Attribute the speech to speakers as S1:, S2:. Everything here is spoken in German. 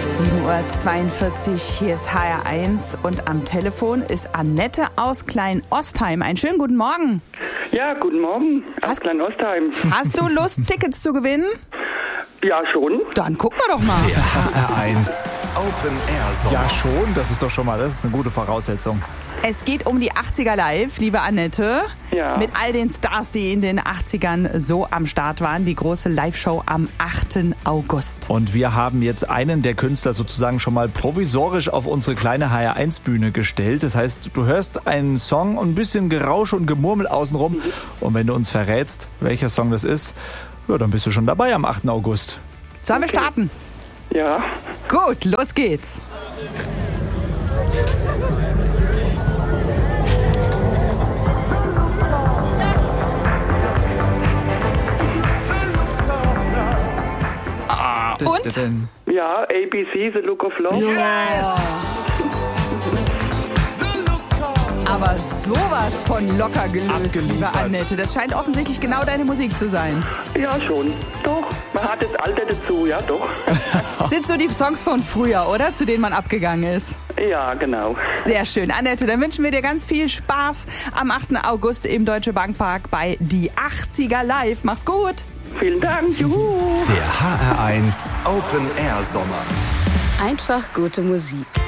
S1: 7:42 Uhr, hier ist HR1 und am Telefon ist Annette aus Klein-Ostheim. Einen schönen guten Morgen.
S2: Ja, guten Morgen aus Klein-Ostheim.
S1: Hast du Lust, Tickets zu gewinnen?
S2: Ja, schon.
S1: Dann gucken wir doch mal.
S3: Der HR1 Open Air Sommer.
S4: Ja schon, das ist doch schon mal, das ist eine gute Voraussetzung.
S1: Es geht um die 80er Live, liebe Annette.
S2: Ja.
S1: Mit all den Stars, die in den 80ern so am Start waren. Die große Live-Show am 8. August.
S4: Und wir haben jetzt einen der Künstler sozusagen schon mal provisorisch auf unsere kleine HR1-Bühne gestellt. Das heißt, du hörst einen Song und ein bisschen Gerausch und Gemurmel außenrum. Und wenn du uns verrätst, welcher Song das ist, ja, dann bist du schon dabei am 8. August.
S1: Sollen wir starten?
S2: Ja.
S1: Gut, los geht's. Und?
S2: Ja, ABC, The Look of Love.
S1: Aber sowas von locker gelöst,
S4: Abgeliefert.
S1: liebe Annette. Das scheint offensichtlich genau deine Musik zu sein.
S2: Ja, schon. Doch. Man hat das Alter dazu, ja, doch.
S1: Sind so die Songs von früher, oder? Zu denen man abgegangen ist.
S2: Ja, genau.
S1: Sehr schön. Annette, dann wünschen wir dir ganz viel Spaß am 8. August im Deutsche Bankpark bei Die 80er Live. Mach's gut.
S2: Vielen Dank. Juhu.
S3: Der HR1 Open Air Sommer.
S5: Einfach gute Musik.